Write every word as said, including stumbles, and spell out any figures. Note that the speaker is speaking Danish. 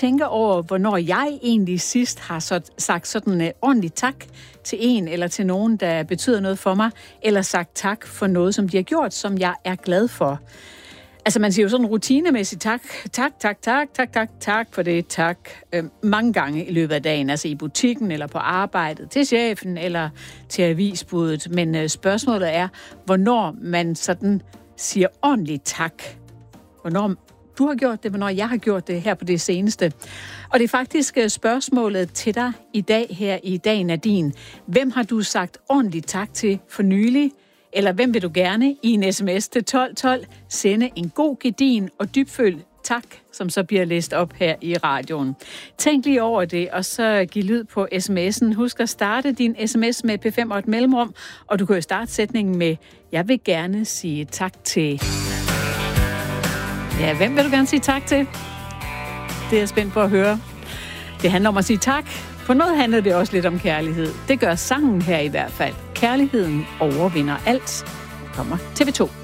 tænke over, hvornår jeg egentlig sidst har så, sagt sådan uh, ordentligt tak til en eller til nogen, der betyder noget for mig, eller sagt tak for noget, som de har gjort, som jeg er glad for. Altså, man siger jo sådan rutinemæssigt tak, tak, tak, tak, tak, tak, tak for det, tak, øh, mange gange i løbet af dagen, altså i butikken eller på arbejdet, til chefen eller til avisbuddet. Men øh, spørgsmålet er, hvornår man sådan siger ordentligt tak. Hvornår du har gjort det, hvornår jeg har gjort det her på det seneste. Og det er faktisk øh, spørgsmålet til dig i dag her i Dagen er din. Hvem har du sagt ordentligt tak til for nylig? Eller hvem vil du gerne i en sms til tolv tolv sende en god, gedigen og dybfølt tak, som så bliver læst op her i radioen. Tænk lige over det, og så giv lyd på sms'en. Husk at starte din sms med P fem og et mellemrum, og du kan jo starte sætningen med, jeg vil gerne sige tak til... Ja, hvem vil du gerne sige tak til? Det er jeg spændt på at høre. Det handler om at sige tak. På noget handler det også lidt om kærlighed. Det gør sangen her i hvert fald. Kærligheden overvinder alt. Kommer T V to.